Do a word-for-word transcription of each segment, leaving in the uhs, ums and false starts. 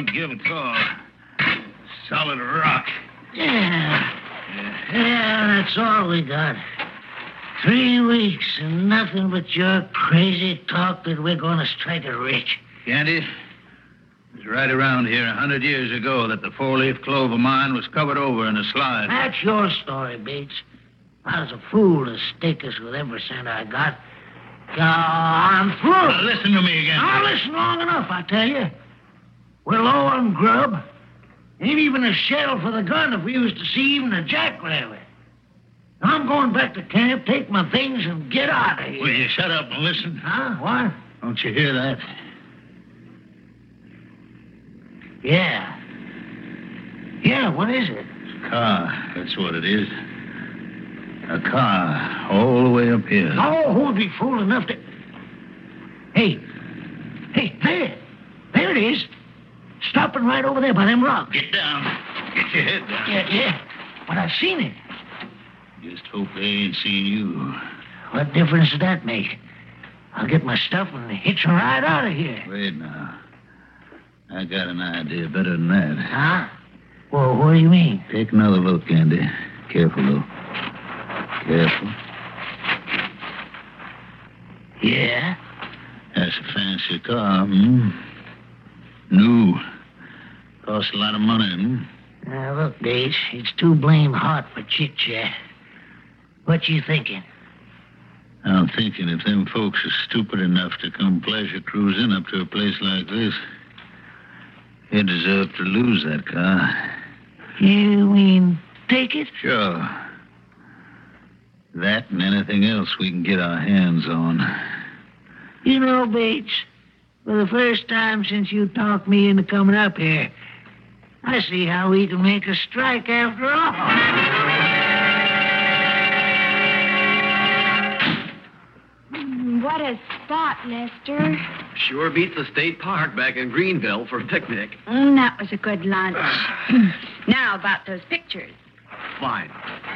don't give a call. Solid rock. Yeah. Yeah, that's all we got. Three weeks and nothing but your crazy talk that we're going to strike it rich. Candy, it was right around here a hundred years ago that the four-leaf clover mine was covered over in a slide. That's your story, Bates. I was a fool to stake us with every cent I got. Uh, I'm through. Now, listen to me again. I'll listen long enough, I tell you. We're low on grub. Ain't even a shell for the gun if we was to see even a jackrabbit. I'm going back to camp, take my things, and get out of here. Will you shut up and listen? Huh? What? Don't you hear that? Yeah. Yeah, what is it? It's a car. That's what it is. A car all the way up here. Oh, who'd be fool enough to... Hey. Hey, there. There it is. Stopping right over there by them rocks. Get down. Get your head down. Yeah, yeah. But I've seen it. Just hope they ain't seen you. What difference does that make? I'll get my stuff and hitch a ride out of here. Wait now. I got an idea better than that. Huh? Well, what do you mean? Take another look, Andy. Careful, though. Careful. Yeah? That's a fancy car, hmm? New. Costs a lot of money, hmm? Now, look, Bates, it's too blame hot for chit-chat. What you thinking? I'm thinking if them folks are stupid enough to come pleasure cruising up to a place like this, they deserve to lose that car. You mean take it? Sure. That and anything else we can get our hands on. You know, Bates, for the first time since you talked me into coming up here, I see how we can make a strike after all. What a spot, Lester. Sure beats the state park back in Greenville for a picnic. Mm, that was a good lunch. Now, about those pictures. Fine.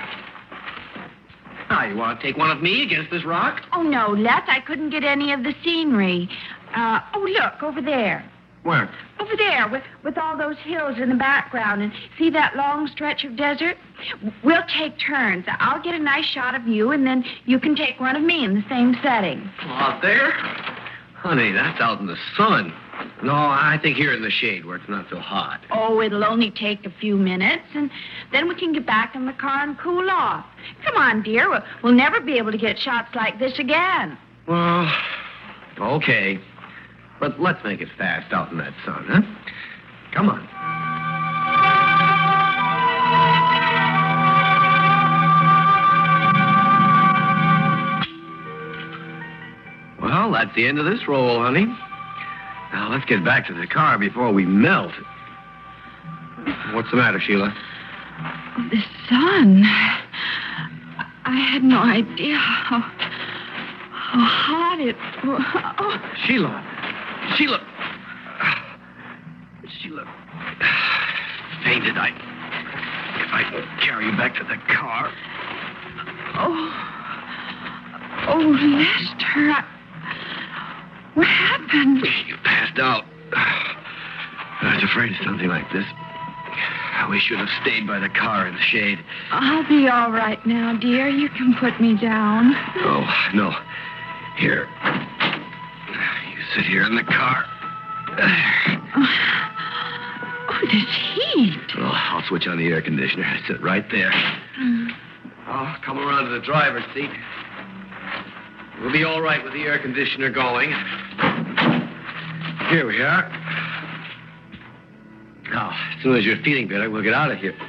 Now, you want to take one of me against this rock? Oh, no, Les, I couldn't get any of the scenery. Uh, oh, look, over there. Where? Over there, with, with all those hills in the background. And see that long stretch of desert? We'll take turns. I'll get a nice shot of you, and then you can take one of me in the same setting. Out there? Honey, that's out in the sun. No, I think here in the shade where it's not so hot. Oh, it'll only take a few minutes, and then we can get back in the car and cool off. Come on, dear. We'll, we'll never be able to get shots like this again. Well, okay. But let's make it fast out in that sun, huh? Come on. Well, that's the end of this roll, honey. Now, let's get back to the car before we melt. What's the matter, Sheila? The sun. I had no idea how, how hot it was. Oh. Sheila. Sheila. Sheila. Fainted. I. If I can carry you back to the car. Oh. Oh, Lester. I, what happened? You passed out. I was afraid of something like this. We should have stayed by the car in the shade. I'll be all right now, dear. You can put me down. Oh, no. Here. You sit here in the car. Oh, oh this heat. Well, I'll switch on the air conditioner. Sit right there. Mm. Oh, come around to the driver's seat. We'll be all right with the air conditioner going. Here we are. Now, as soon as you're feeling better, we'll get out of here.